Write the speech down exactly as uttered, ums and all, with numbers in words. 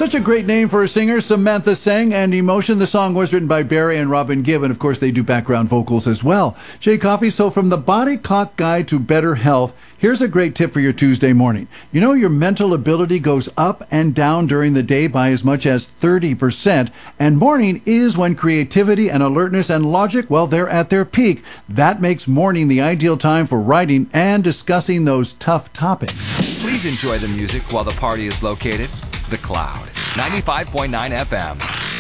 Such a great name for a singer. Samantha sang, and Emotion. The song was written by Barry and Robin Gibb, and of course they do background vocals as well. Jay Coffey, so from the Body Clock Guide to Better Health, here's a great tip for your Tuesday morning. You know, your mental ability goes up and down during the day by as much as thirty percent, and morning is when creativity and alertness and logic, well, they're at their peak. That makes morning the ideal time for writing and discussing those tough topics. Please enjoy the music while the party is located. The Cloud, ninety-five point nine F M.